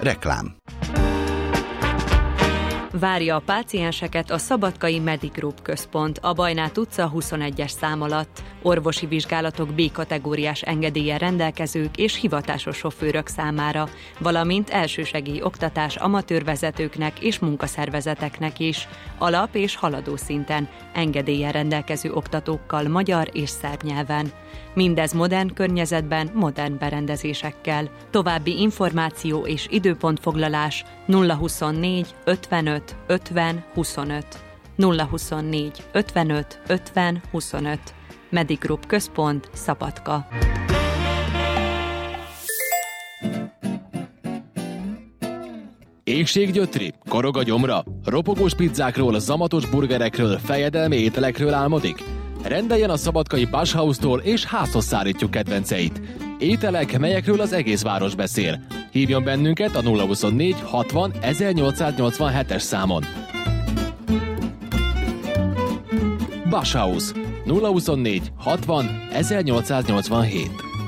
Reklám. Várja a pácienseket a Szabadkai Medigroup központ, a Bajnát utca 21-es szám alatt. Orvosi vizsgálatok B-kategóriás engedéllyel rendelkezők és hivatásos sofőrök számára, valamint elsősegély oktatás amatőrvezetőknek és munkaszervezeteknek is, alap- és haladó szinten, engedéllyel rendelkező oktatókkal magyar és szerb nyelven. Mindez modern környezetben, modern berendezésekkel. További információ és időpontfoglalás 024 55 50 25. 024 55 50 25. Medigroup központ, Szabadka. Éhséggyötri, korog a gyomra, ropogós pizzákról, zamatos burgerekről, fejedelmi ételekről álmodik? Rendeljen a szabadkai Bashhouse-tól és házhoz szállítjuk kedvenceit. Ételek, melyekről az egész város beszél. Hívjon bennünket a 024 60 1887-es számon. Bashhouse 024 60 1887.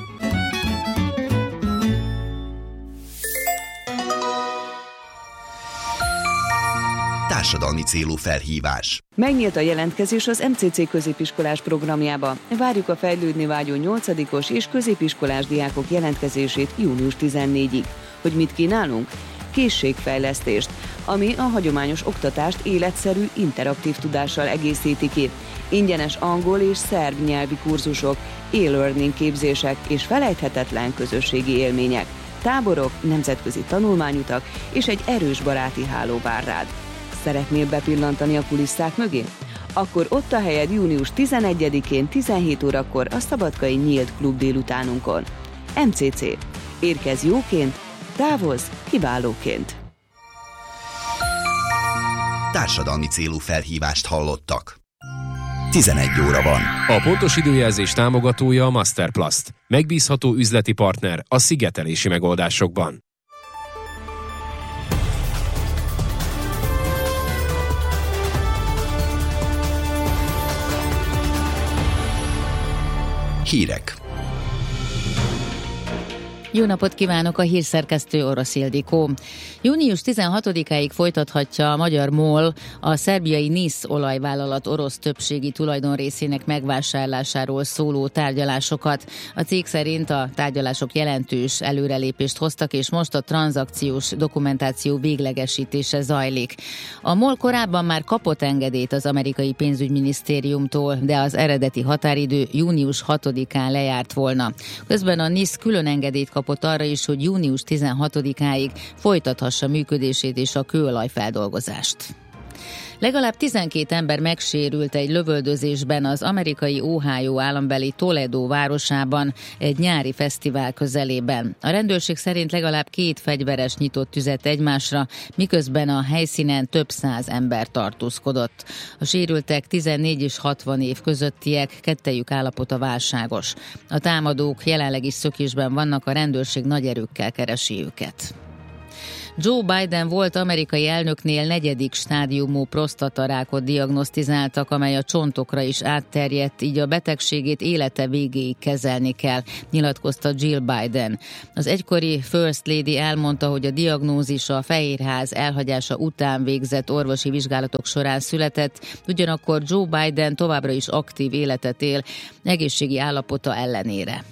Társadalmi célú felhívás. Megnyílt a jelentkezés az MCC középiskolás programjába. Várjuk a fejlődni vágyó 8-os és középiskolás diákok jelentkezését június 14-ig. Hogy mit kínálunk? Készségfejlesztést, ami a hagyományos oktatást életszerű, interaktív tudással egészíti ki. Ingyenes angol és szerb nyelvi kurzusok, e-learning képzések és felejthetetlen közösségi élmények, táborok, nemzetközi tanulmányutak és egy erős baráti háló vár rád. Szeretnél bepillantani a kulisszák mögé? Akkor ott a helyed június 11-én 17 órakor a Szabadkai Nyílt Klub délutánunkon. MCC. Érkezz jóként, távozz kiválóként. Társadalmi célú felhívást hallottak. 11 óra van. A pontos időjelzés támogatója a Masterplast. Megbízható üzleti partner a szigetelési megoldásokban. Hírek. Jó napot kívánok, a hírszerkesztő Orosz Ildikó. Június 16-áig folytathatja a magyar MOL a szerbiai NIS olajvállalat orosz többségi tulajdonrészének megvásárlásáról szóló tárgyalásokat. A cég szerint a tárgyalások jelentős előrelépést hoztak, és most a tranzakciós dokumentáció véglegesítése zajlik. A MOL korábban már kapott engedélyt az amerikai pénzügyminisztériumtól, de az eredeti határidő június 6-án lejárt volna. Közben a NIS külön engedélyt kapott arra is, hogy június 16-áig folytathassa működését és a kőolajfeldolgozást. Legalább 12 ember megsérült egy lövöldözésben az amerikai Ohio állambeli Toledo városában egy nyári fesztivál közelében. A rendőrség szerint legalább 2 fegyveres nyitott tüzet egymásra, miközben a helyszínen több száz ember tartózkodott. A sérültek 14 és 60 év közöttiek, kettejük állapota válságos. A támadók jelenleg is szökésben vannak, a rendőrség nagy erőkkel keresi őket. Joe Biden volt amerikai elnöknél 4. stádiumú prostatarákot diagnosztizáltak, amely a csontokra is átterjedt, így a betegségét élete végéig kezelni kell, nyilatkozta Jill Biden. Az egykori First Lady elmondta, hogy a diagnózis a Fehérház elhagyása után végzett orvosi vizsgálatok során született, ugyanakkor Joe Biden továbbra is aktív életet él, egészségi állapota ellenére.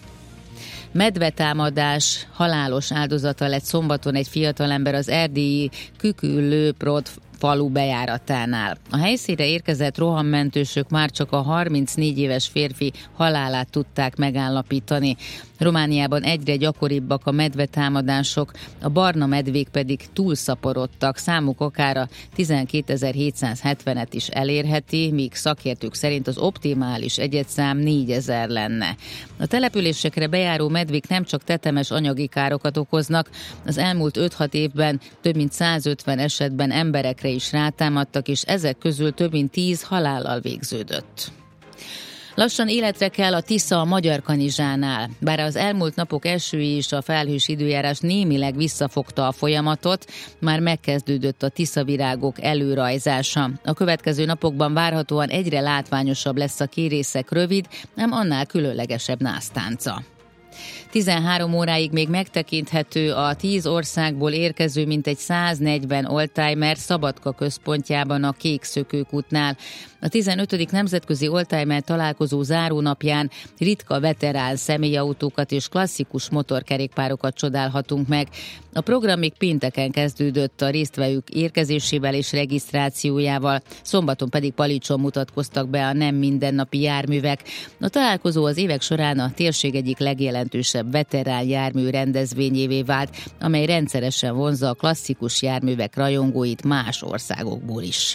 Medvetámadás halálos áldozata lett szombaton egy fiatalember az erdélyi Küküllőprod falu bejáratánál. A helyszínre érkezett rohammentősök már csak a 34 éves férfi halálát tudták megállapítani. Romániában egyre gyakoribbak a medvetámadások, a barna medvék pedig túlszaporodtak, számuk akár 12.770-et is elérheti, míg szakértők szerint az optimális egyedszám 4000 lenne. A településekre bejáró medvék nem csak tetemes anyagi károkat okoznak, az elmúlt 5-6 évben több mint 150 esetben emberekre is rátámadtak, és ezek közül több mint 10 halállal végződött. Lassan életre kell a Tisza a Magyarkanizsánál. Bár az elmúlt napok esői és a felhős időjárás némileg visszafogta a folyamatot, már megkezdődött a tiszavirágok előrajzása. A következő napokban várhatóan egyre látványosabb lesz a kérészek rövid, ám annál különlegesebb násztánca. 13 óráig még megtekinthető a 10 országból érkező mintegy 140 oldtimer Szabadka központjában a Kékszökőkútnál. A 15. nemzetközi oldtimer találkozó zárónapján ritka veterán személyautókat és klasszikus motorkerékpárokat csodálhatunk meg. A program még pénteken kezdődött a résztvevők érkezésével és regisztrációjával, szombaton pedig Palicson mutatkoztak be a nem mindennapi járművek. A találkozó az évek során a térség egyik legjelentősebb veterán jármű rendezvényévé vált, amely rendszeresen vonzza a klasszikus járművek rajongóit más országokból is.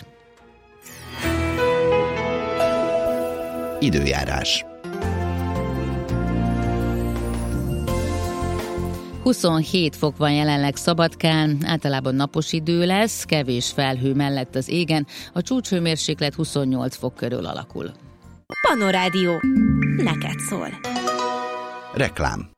Időjárás. 27 fok van jelenleg Szabadkán, általában napos idő lesz, kevés felhő mellett az égen, a csúcshőmérséklet 28 fok körül alakul. Panorádió. Neked szól. Reklám.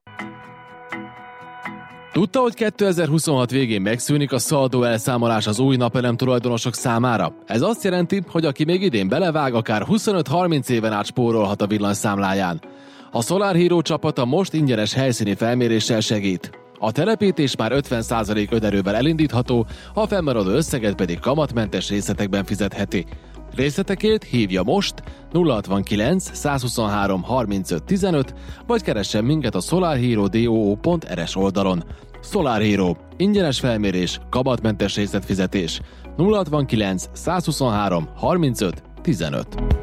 Tudta, hogy 2026 végén megszűnik a szaldó elszámolás az új napelem tulajdonosok számára? Ez azt jelenti, hogy aki még idén belevág, akár 25-30 éven át spórolhat a villanyszámláján. A Solar Hero csapata most ingyenes helyszíni felméréssel segít. A telepítés már 50% önerővel elindítható, a fennmaradó összeget pedig kamatmentes részletekben fizetheti. Részletekért hívja most 069 123 35 15, vagy keressen minket a solarhero.do.rs oldalon. Solar Hero. Ingyenes felmérés, kamatmentes részletfizetés. 069 123 35 15.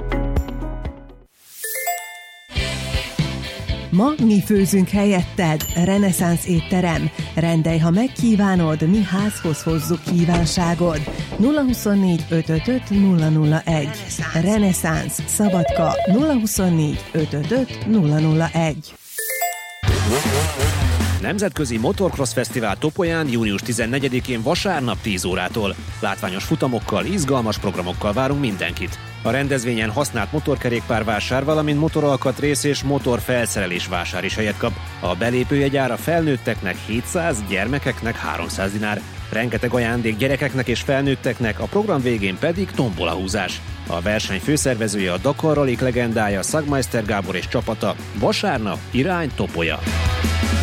Ma mi főzünk helyetted, Reneszánsz étterem. Rendelj, ha megkívánod, mi házhoz hozzuk kívánságod. 024 555 001. Reneszánsz, Szabadka, 024 555 001. Nemzetközi Motorcross Fesztivál Topolyán június 14-én vasárnap 10 órától. Látványos futamokkal, izgalmas programokkal várunk mindenkit. A rendezvényen használt motorkerékpár vásár, valamint motoralkatrész és motorfelszerelés vásár is helyet kap. A belépőjegyár a felnőtteknek 700, gyermekeknek 300 dinár. Rengeteg ajándék gyerekeknek és felnőtteknek, a program végén pedig tombolahúzás. A verseny főszervezője a Dakar Rally legendája Szagmeister Gábor és csapata. Vasárnap irány Topolya.